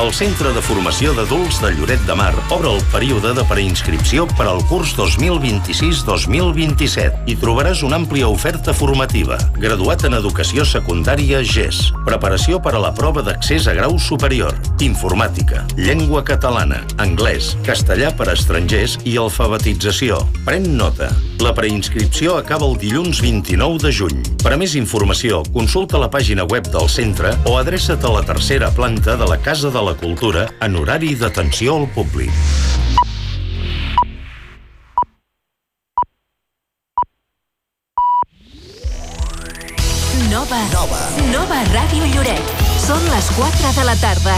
El Centre de Formació d'Adults de Lloret de Mar obre el període de preinscripció per al curs 2026-2027 i trobaràs una àmplia oferta formativa. Graduat en Educació Secundària GES. Preparació per a la prova d'accés a grau superior. Informàtica, llengua catalana, anglès, castellà per a estrangers i alfabetització. Pren nota. La preinscripció acaba el dilluns 29 de juny. Per a més informació, consulta la pàgina web del centre o adreça't a la tercera planta de la Casa de la Cultura en horari d'atenció al públic. Nova Ràdio Lloret. Són les 4 de la tarda.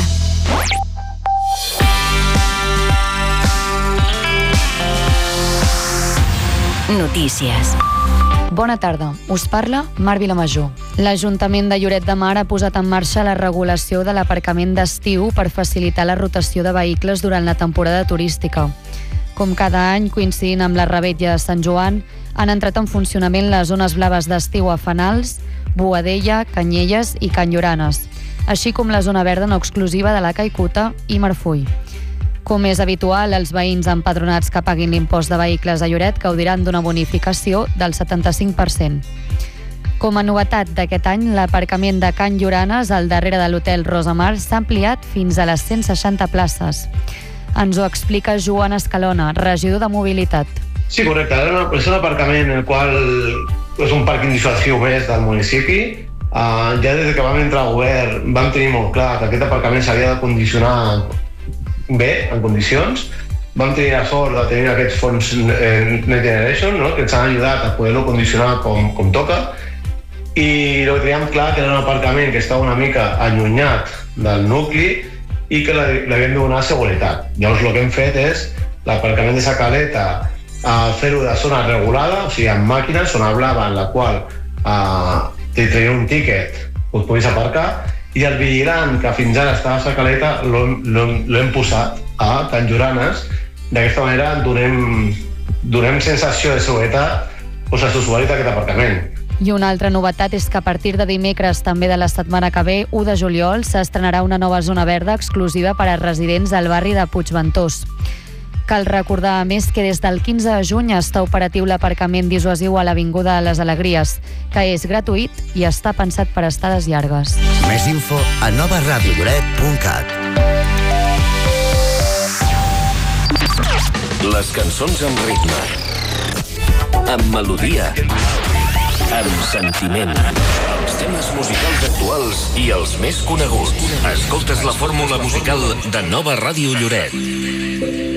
Notícies. Bona tarda, us parla Mar Vilamajor. L'Ajuntament de Lloret de Mar ha posat en marxa la regulació de l'aparcament d'estiu per facilitar la rotació de vehicles durant la temporada turística. Com cada any, coincidint amb la revetlla de Sant Joan, han entrat en funcionament les zones blaves d'estiu a Fanals, Boadella, Canyelles i Can Lloranes, així com la zona verda no exclusiva de la Caicuta i Marfull. Com és habitual, els veïns empadronats que paguin l'impost de vehicles a Lloret gaudiran d'una bonificació del 75%. Com a novetat d'aquest any, l'aparcament de Can Lloranes, al darrere de l'hotel Rosamar, s'ha ampliat fins a les 160 places. Ens ho explica Joan Escalona, regidor de Mobilitat. Sí, correcte. És un aparcament en el qual és un parc individual més del municipi. Ja des que vam entrar al govern vam tenir molt clar que aquest aparcament s'havia de condicionar bé, en condicions. Vam tenir la sort de tenir aquests fons Next Generation, no? Que ens han ajudat a poder-lo condicionar com toca. I el que teníem clar que era un aparcament que estava una mica allunyat del nucli i que l'havíem de donar seguretat. Llavors el que hem fet és l'aparcament de sa caleta fer-ho de zona regulada, o sigui, amb màquines, zona blava en la qual te traient un tíquet, us podis aparcar, i el vigilant que fins ara estava a sa caleta l'hem posat a Can Lloranes. D'aquesta manera donem sensació de seguretat als usuaris d'aquest aparcament. I una altra novetat és que a partir de dimecres, també de la setmana que ve, 1 de juliol, s'estrenarà una nova zona verda exclusiva per a residents al barri de Puigventós. Cal recordar, a més, que des del 15 de juny està operatiu l'aparcament dissuasiu a l'Avinguda de les Alegries, que és gratuït i està pensat per estades llargues. Més info a novaradiolloret.cat. Les cançons amb ritme, amb melodia, amb sentiment. Els temes musicals actuals i els més coneguts. Escoltes la fórmula musical de Nova Ràdio Lloret.